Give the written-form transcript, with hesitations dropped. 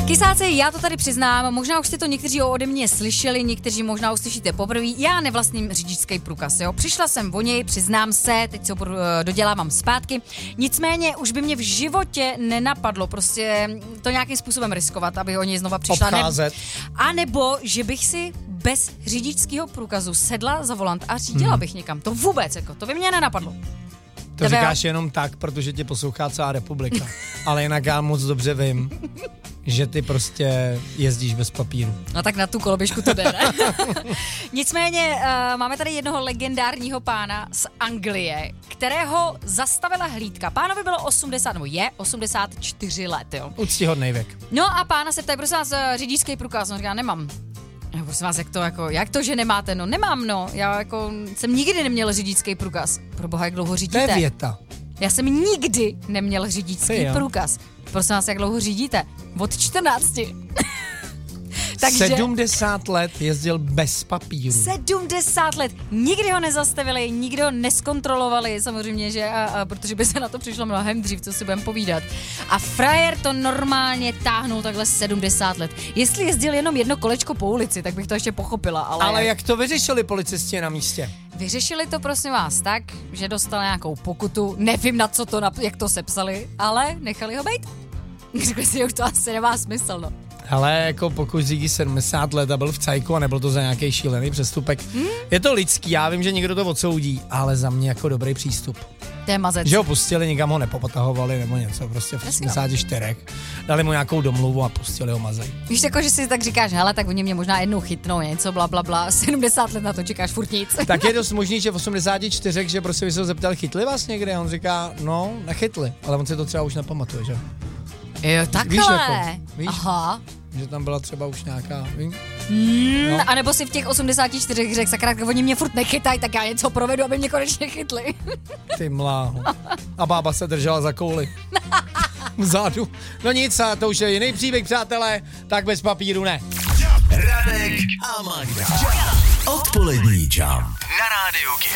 Kysáci, já to tady přiznám, možná už jste to někteří ode mě slyšeli, někteří možná uslyšíte poprvé, já nevlastním řidičský průkaz, jo. Přišla jsem o něj, přiznám se, teď se dodělávám zpátky, nicméně už by mě v životě nenapadlo prostě to nějakým způsobem riskovat, aby o něj znova přišla. Obcházet. A nebo, že bych si bez řidičského průkazu sedla za volant a řídila bych někam. To vůbec, jako, to by mě nenapadlo. To říkáš jenom tak, protože tě poslouchá celá republika. Ale jinak já moc dobře vím, že ty prostě jezdíš bez papíru. No tak na tu koloběžku to jde, ne? Nicméně máme tady jednoho legendárního pána z Anglie, kterého zastavila hlídka. Pánovi bylo 84 let, jo. Úctyhodnej věk. No a pána se ptají, prosím vás, řidičský průkaz. On říká, nemám. No, prosím vás, jak to, že nemáte? No nemám, no. Já jako jsem nikdy neměl řidičský průkaz. Proboha, jak dlouho řídíte? To je věta. Já jsem nikdy neměl řidičský průkaz. Prosím vás, jak dlouho řídíte? Od 14. Takže 70 let jezdil bez papíru. 70 let. Nikdy ho nezastavili, nikdy ho neskontrolovali, samozřejmě, že protože by se na to přišlo mnohem dřív, co si budeme povídat. A frajer to normálně táhnul takhle 70 let. Jestli jezdil jenom jedno kolečko po ulici, tak bych to ještě pochopila. Ale jak to vyřešili policisté na místě? Vyřešili to, prosím vás, tak, že dostal nějakou pokutu, nevím na co to, jak to sepsali, ale nechali ho bejt. Řekli si, že už to asi nemá smysl, no. Ale jako pokud řídí 70 let a byl v cajku a nebyl to za nějaký šílený přestupek, je to lidský, já vím, že někdo to odsoudí, ale za mě jako dobrý přístup. To je mazec. Že ho pustili, nikam ho nepopotahovali nebo něco, prostě v 84. Dali mu nějakou domluvu a pustili ho mazej. Víš, jako, že si tak říkáš, hele, tak oni mě možná jednou chytnou, něco, blablabla, 70 let na to čekáš furt nic. Tak je dost možný, že v 84, že prostě by se ho zeptal, chytli vás někde? A on říká, no, nechytli, ale on si to třeba už nepamatuje, že? Jo, takhle. Víš? Aha. Že tam byla třeba už nějaká, víš? No. A nebo si v těch 84 řekl, sakra, oni mě furt nechytají, tak já něco provedu, aby mě konečně chytli. Ty mláho. A bába se držela za kouli. Vzadu. No nic, a to už je jiný příběh, přátelé, tak bez papíru ne. Radek a Magda. Odpolední Jump na rádiu.